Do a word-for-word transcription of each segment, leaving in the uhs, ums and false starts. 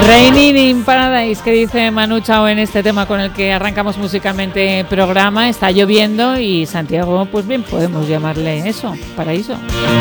Raining in Paradise, que dice Manu Chao en este tema con el que arrancamos musicalmente programa. Está lloviendo y Santiago, pues bien, podemos llamarle eso, paraíso.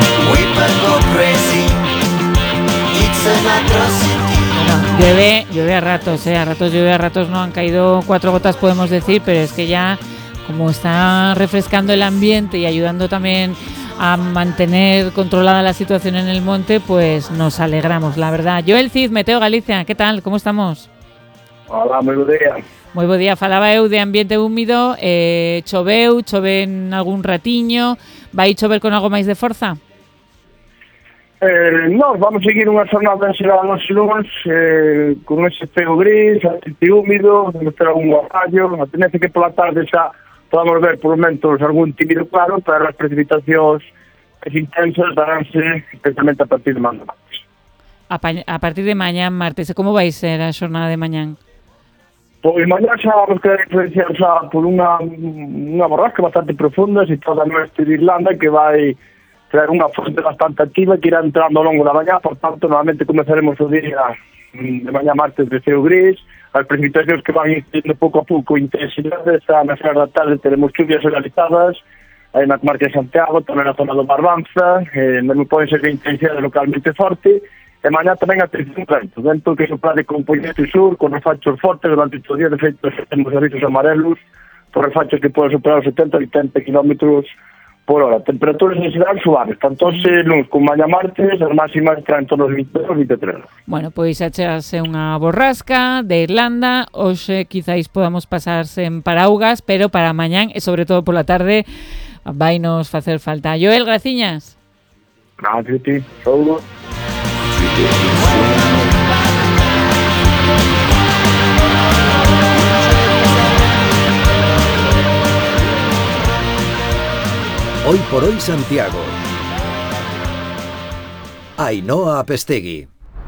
Bueno, llueve, llueve a ratos, eh, a ratos llueve, a ratos no, han caído cuatro gotas podemos decir, pero es que ya como está refrescando el ambiente y ayudando también a mantener controlada la situación en el monte, pues nos alegramos, la verdad. Joel Cid, Meteo Galicia, ¿qué tal? ¿Cómo estamos? Hola, moi bo día. Moi bo día, falaba eu de ambiente húmido, eh, choveu, chove en algún ratiño, vai chover con algo máis de forza? Eh, nós vamos seguir unha jornada en xeral nos lunes, eh, con ese ceo gris, ambiente húmido, vamos ter algún guapallo, a tendencia que pola tarde xa podamos ver por momentos algún tímido claro, pero as precipitacións intensas daránse especialmente a partir de mañá martes. A, pa- a partir de mañá martes, como vai ser a xornada de mañán? Pois mañá xa vamos quedar influenciados xa por unha, unha borrasca bastante profunda situada no oeste de Irlanda que vai traer unha fonte bastante activa que irá entrando ao longo da mañá, por tanto, normalmente comezaremos o día de mañá martes de ceo gris, as precipitacións que van indo pouco a pouco intensidade, xa na final da tarde teremos chuvias generalizadas, aí na comarca de Santiago, tamén na zona do Barbanza, eh, mesmo poden ser de intensidade localmente forte, e mañá tamén atención vento, vento que sopra de componente sur, con refachos fortes durante todo o día, de feito, temos avisos amarelos, por refachos que poden superar os setenta a oitenta kilómetros por hora. Temperaturas en xeral suaves, tanto se lunes como mañá martes, as máximas están en torno aos vinte e dos, vinte e tres. Bueno, pois achase unha borrasca de Irlanda, hoxe quizáis podamos pasarse en paraugas, pero para mañán e sobre todo pola tarde vai nos facer falta. Joel, graciñas. Gracias a ti, saúdos. Hoy por hoy Santiago. Ainhoa Apestegui.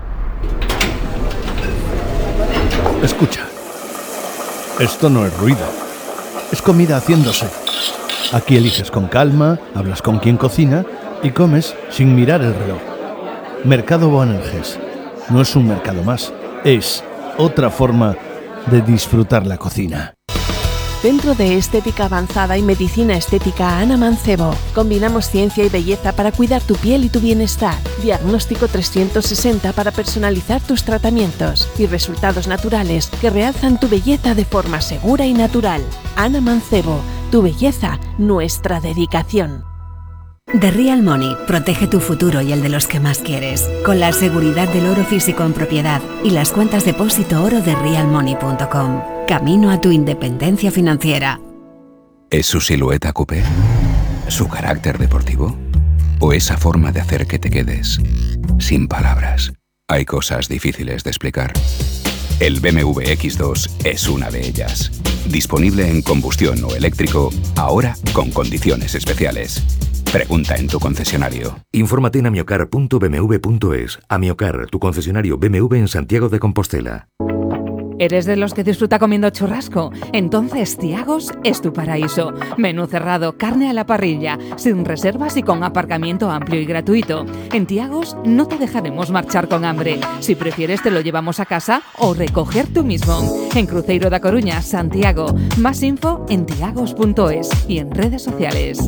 Escucha, esto no es ruido, es comida haciéndose. Aquí eliges con calma, hablas con quien cocina y comes sin mirar el reloj. Mercado Boanerges no es un mercado más, es otra forma de disfrutar la cocina. Centro de Estética Avanzada y Medicina Estética Ana Mancebo. Combinamos ciencia y belleza para cuidar tu piel y tu bienestar. Diagnóstico trescientos sesenta para personalizar tus tratamientos y resultados naturales que realzan tu belleza de forma segura y natural. Ana Mancebo, tu belleza, nuestra dedicación. The Real Money protege tu futuro y el de los que más quieres, con la seguridad del oro físico en propiedad y las cuentas depósito oro de real money punto com. Camino a tu independencia financiera. ¿Es su silueta coupé? ¿Su carácter deportivo? ¿O esa forma de hacer que te quedes sin palabras? Hay cosas difíciles de explicar. El B M W X dos es una de ellas. Disponible en combustión o eléctrico, ahora con condiciones especiales. Pregunta en tu concesionario. Infórmate en amiocar punto b m w punto es. Amiocar, tu concesionario B M W en Santiago de Compostela. ¿Eres de los que disfruta comiendo churrasco? Entonces Tiagos es tu paraíso. Menú cerrado, carne a la parrilla, sin reservas y con aparcamiento amplio y gratuito. En Tiagos no te dejaremos marchar con hambre. Si prefieres te lo llevamos a casa o recoger tú mismo. En Cruzeiro da Coruña, Santiago. Más info en tiagos punto es y en redes sociales.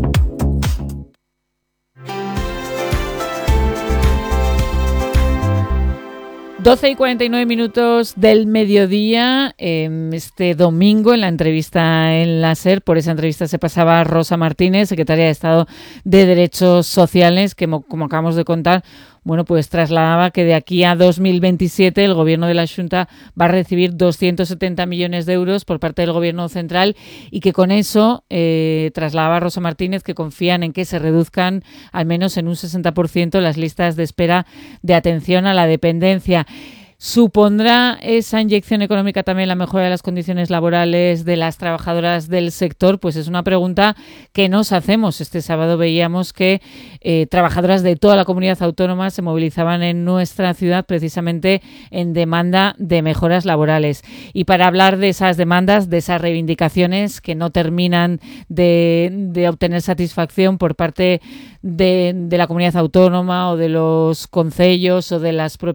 doce y cuarenta y nueve minutos del mediodía, eh, este domingo en la entrevista en la SER, por esa entrevista se pasaba Rosa Martínez, secretaria de Estado de Derechos Sociales, que como acabamos de contar, bueno, pues trasladaba que de aquí a dos mil veintisiete el Gobierno de la Xunta va a recibir doscientos setenta millones de euros por parte del Gobierno central y que con eso eh, trasladaba Rosa Martínez que confían en que se reduzcan al menos en un sesenta por ciento las listas de espera de atención a la dependencia. ¿Supondrá esa inyección económica también la mejora de las condiciones laborales de las trabajadoras del sector? Pues es una pregunta que nos hacemos. Este sábado veíamos que eh, trabajadoras de toda la comunidad autónoma se movilizaban en nuestra ciudad precisamente en demanda de mejoras laborales. Y para hablar de esas demandas, de esas reivindicaciones que no terminan de, de obtener satisfacción por parte de, de la comunidad autónoma o de los concellos o de las propias